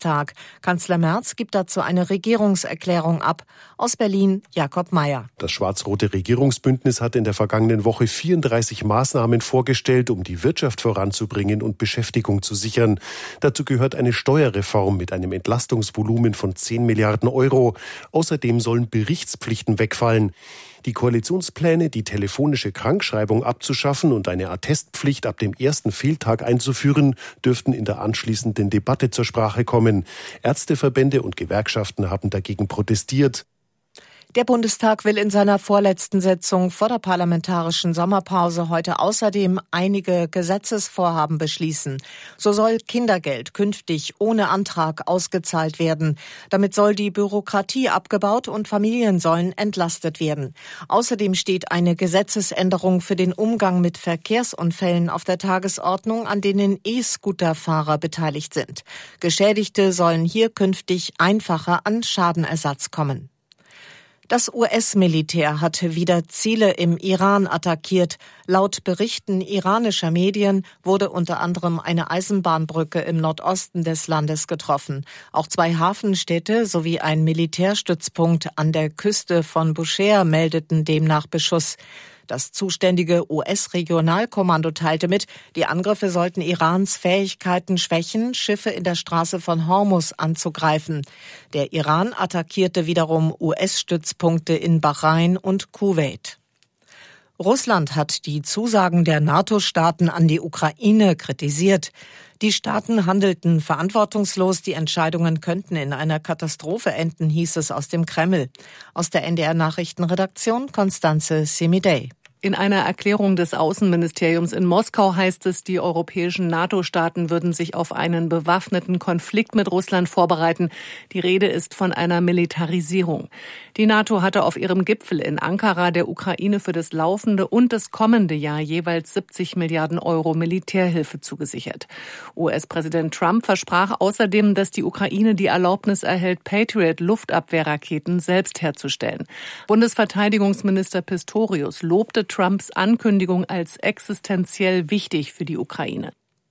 Bundestag. Kanzler Merz gibt dazu eine Regierungserklärung ab. Aus Berlin Jakob Mayer. Das schwarz-rote Regierungsbündnis hat in der vergangenen Woche 34 Maßnahmen vorgestellt, um die Wirtschaft voranzubringen und Beschäftigung zu sichern. Dazu gehört eine Steuerreform mit einem Entlastungsvolumen von 10 Milliarden Euro. Außerdem sollen Berichtspflichten wegfallen. Die Koalitionspläne, die telefonische Krankschreibung abzuschaffen und eine Attestpflicht ab dem ersten Fehltag einzuführen, dürften in der anschließenden Debatte zur Sprache kommen. Ärzteverbände und Gewerkschaften haben dagegen protestiert. Der Bundestag will in seiner vorletzten Sitzung vor der parlamentarischen Sommerpause heute außerdem einige Gesetzesvorhaben beschließen. So soll Kindergeld künftig ohne Antrag ausgezahlt werden. Damit soll die Bürokratie abgebaut und Familien sollen entlastet werden. Außerdem steht eine Gesetzesänderung für den Umgang mit Verkehrsunfällen auf der Tagesordnung, an denen E-Scooter-Fahrer beteiligt sind. Geschädigte sollen hier künftig einfacher an Schadenersatz kommen. Das US-Militär hat wieder Ziele im Iran attackiert. Laut Berichten iranischer Medien wurde unter anderem eine Eisenbahnbrücke im Nordosten des Landes getroffen. Auch 2 Hafenstädte sowie ein Militärstützpunkt an der Küste von Bushehr meldeten demnach Beschuss. Das zuständige US-Regionalkommando teilte mit, die Angriffe sollten Irans Fähigkeiten schwächen, Schiffe in der Straße von Hormuz anzugreifen. Der Iran attackierte wiederum US-Stützpunkte in Bahrain und Kuwait. Russland hat die Zusagen der NATO-Staaten an die Ukraine kritisiert. Die Staaten handelten verantwortungslos, die Entscheidungen könnten in einer Katastrophe enden, hieß es aus dem Kreml. Aus der NDR-Nachrichtenredaktion Constanze Semidey. In einer Erklärung des Außenministeriums in Moskau heißt es, die europäischen NATO-Staaten würden sich auf einen bewaffneten Konflikt mit Russland vorbereiten. Die Rede ist von einer Militarisierung. Die NATO hatte auf ihrem Gipfel in Ankara der Ukraine für das laufende und das kommende Jahr jeweils 70 Milliarden Euro Militärhilfe zugesichert. US-Präsident Trump versprach außerdem, dass die Ukraine die Erlaubnis erhält, Patriot-Luftabwehrraketen selbst herzustellen. Bundesverteidigungsminister Pistorius lobte Trumps Ankündigung als existenziell wichtig für die Ukraine.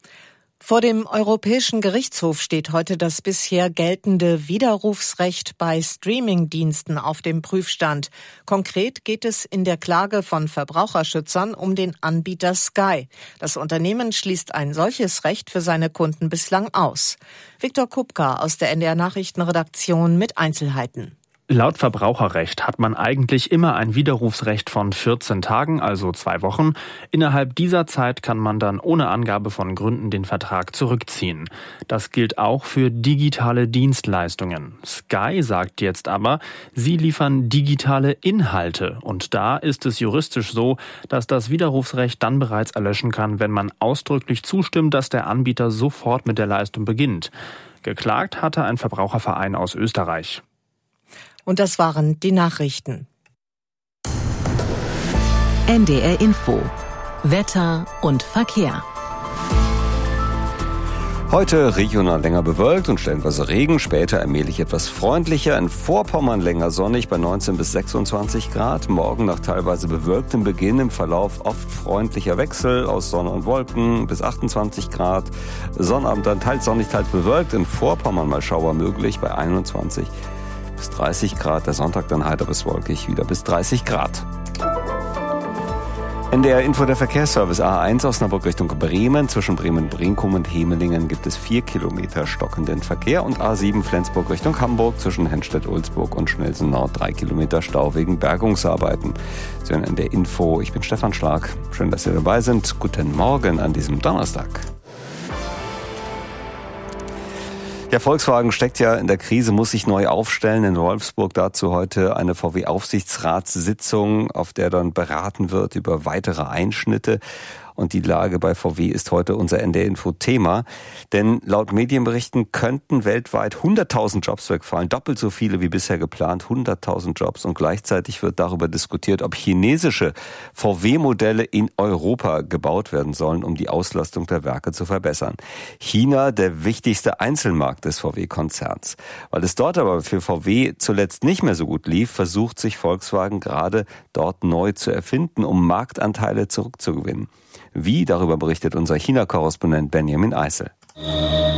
Vor dem Europäischen Gerichtshof steht heute das bisher geltende Widerrufsrecht bei Streamingdiensten auf dem Prüfstand. Konkret geht es in der Klage von Verbraucherschützern um den Anbieter Sky. Das Unternehmen schließt ein solches Recht für seine Kunden bislang aus. Viktor Kupka aus der NDR-Nachrichtenredaktion mit Einzelheiten. Laut Verbraucherrecht hat man eigentlich immer ein Widerrufsrecht von 14 Tagen, also 2 Wochen. Innerhalb dieser Zeit kann man dann ohne Angabe von Gründen den Vertrag zurückziehen. Das gilt auch für digitale Dienstleistungen. Sky sagt jetzt aber, sie liefern digitale Inhalte. Und da ist es juristisch so, dass das Widerrufsrecht dann bereits erlöschen kann, wenn man ausdrücklich zustimmt, dass der Anbieter sofort mit der Leistung beginnt. Geklagt hatte ein Verbraucherverein aus Österreich. Und das waren die Nachrichten. NDR Info. Wetter und Verkehr. Heute regional länger bewölkt und stellenweise Regen, später allmählich etwas freundlicher. In Vorpommern länger sonnig bei 19 bis 26 Grad. Morgen nach teilweise bewölktem Beginn, im Verlauf oft freundlicher Wechsel aus Sonne und Wolken bis 28 Grad. Sonnabend dann teils sonnig, teils bewölkt. In Vorpommern mal Schauer möglich bei 21 bis 30 Grad. Der Sonntag dann heiter bis wolkig, wieder bis 30 Grad. NDR Info, der Verkehrsservice. A1 Osnabrück Richtung Bremen. Zwischen Bremen-Brinkum und Hemelingen gibt es 4 Kilometer stockenden Verkehr. Und A7 Flensburg Richtung Hamburg. Zwischen Hennstedt-Ulzburg und Schnelsen Nord 3 Kilometer Stau wegen Bergungsarbeiten. Sie hören NDR Info. Ich bin Stefan Schlag. Schön, dass Sie dabei sind. Guten Morgen an diesem Donnerstag. Ja, Volkswagen steckt ja in der Krise, muss sich neu aufstellen. In Wolfsburg dazu heute eine VW-Aufsichtsratssitzung, auf der dann beraten wird über weitere Einschnitte. Und die Lage bei VW ist heute unser NDR-Info-Thema. Denn laut Medienberichten könnten weltweit 100.000 Jobs wegfallen. Doppelt so viele wie bisher geplant, 100.000 Jobs. Und gleichzeitig wird darüber diskutiert, ob chinesische VW-Modelle in Europa gebaut werden sollen, um die Auslastung der Werke zu verbessern. China, der wichtigste Einzelmarkt des VW-Konzerns. Weil es dort aber für VW zuletzt nicht mehr so gut lief, versucht sich Volkswagen gerade dort neu zu erfinden, um Marktanteile zurückzugewinnen. Wie, darüber berichtet unser China-Korrespondent Benjamin Eisel.